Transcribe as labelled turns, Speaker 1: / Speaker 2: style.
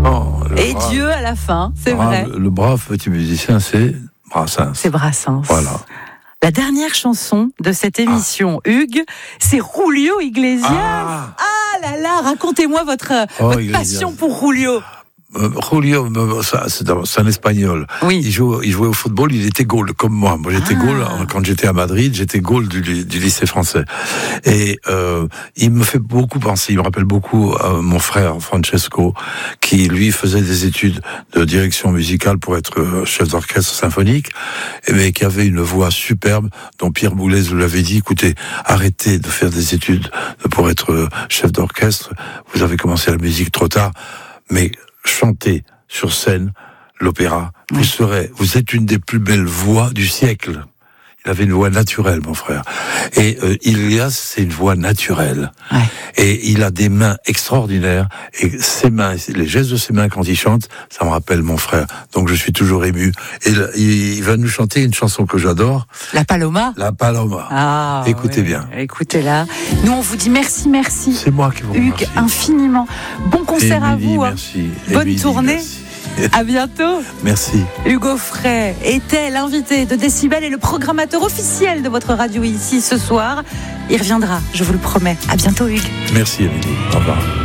Speaker 1: Non,
Speaker 2: Et brave, Dieu à la fin, c'est vrai.
Speaker 1: Le brave petit musicien, c'est Brassens.
Speaker 2: C'est Brassens.
Speaker 1: Voilà.
Speaker 2: La dernière chanson de cette émission, Hugues, c'est Julio Iglesias. Ah là là, racontez-moi votre passion pour Julio.
Speaker 1: Julio, c'est un Espagnol.
Speaker 2: Oui.
Speaker 1: Il jouait au football, il était goal, comme moi. Moi, j'étais goal quand j'étais à Madrid, j'étais goal du lycée français. Et il me fait beaucoup penser, il me rappelle beaucoup mon frère Francesco, qui lui faisait des études de direction musicale pour être chef d'orchestre symphonique, mais qui avait une voix superbe, dont Pierre Boulez vous l'avait dit, écoutez, arrêtez de faire des études pour être chef d'orchestre, vous avez commencé la musique trop tard, mais chanter sur scène l'opéra, vous êtes une des plus belles voix du siècle. Il avait une voix naturelle, mon frère. Et Ilias, c'est une voix naturelle. Ouais. Et il a des mains extraordinaires. Et ses mains, les gestes de ses mains quand il chante, ça me rappelle mon frère. Donc je suis toujours ému. Et il va nous chanter une chanson que j'adore.
Speaker 2: La Paloma.
Speaker 1: La Paloma.
Speaker 2: Ah,
Speaker 1: écoutez bien.
Speaker 2: Écoutez-la. Nous, on vous dit merci.
Speaker 1: C'est moi qui vous remercie.
Speaker 2: Hugues, infiniment. Bon concert
Speaker 1: Émilie,
Speaker 2: à vous.
Speaker 1: Merci.
Speaker 2: Bonne
Speaker 1: Émilie,
Speaker 2: tournée.
Speaker 1: Merci.
Speaker 2: À bientôt.
Speaker 1: Merci.
Speaker 2: Hugues Aufray était l'invité de Décibel et le programmateur officiel de votre radio ici ce soir. Il reviendra, je vous le promets. À bientôt, Hugues.
Speaker 1: Merci, Émilie. Au revoir.